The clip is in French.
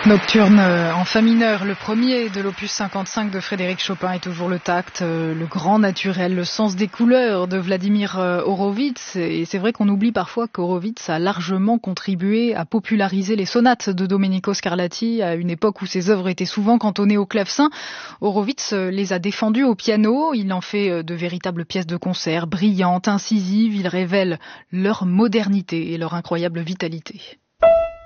Nocturne en fa mineur, le premier de l'opus 55 de Frédéric Chopin est toujours le tact, le grand naturel, le sens des couleurs de Vladimir Horowitz. Et c'est vrai qu'on oublie parfois qu'Horowitz a largement contribué à populariser les sonates de Domenico Scarlatti à une époque où ses œuvres étaient souvent cantonnées au clavecin. Horowitz les a défendues au piano, il en fait de véritables pièces de concert, brillantes, incisives, il révèle leur modernité et leur incroyable vitalité.